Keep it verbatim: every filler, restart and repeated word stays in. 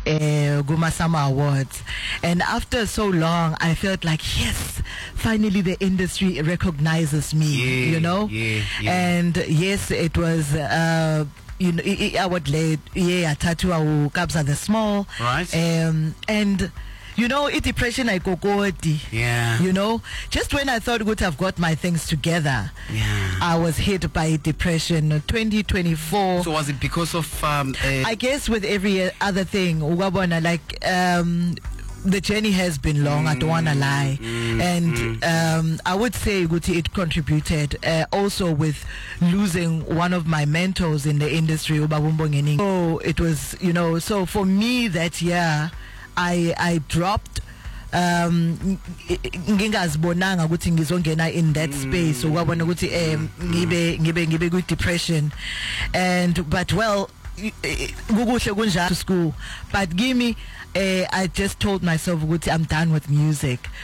uh, Guma Summer Awards, and after so long I felt like, yes, finally the industry recognizes me, yeah, you know. yeah, yeah. And yes, it was uh, you know, I would late, yeah, tattoo au Kabza the Small, right, um, and you know, it depression I go go yeah, you know, just when I thought would have got my things together, yeah, I was hit by depression. twenty twenty-four. So was it because of um, uh, I guess with every other thing, Ugabona, like um the journey has been long, mm, I don't want to lie, mm, and mm. um, I would say Guti, it contributed uh, also with losing one of my mentors in the industry, Ubabumbo. So it was, you know, so for me that year I I dropped um ngingazibonanga ukuthi ngizongena in that space, ukwabona ukuthi eh ngibe ngibe ngibe ku depression, and but well kukuhle kunjalo to school, but give me uh, I just told myself ukuthi I'm done with music.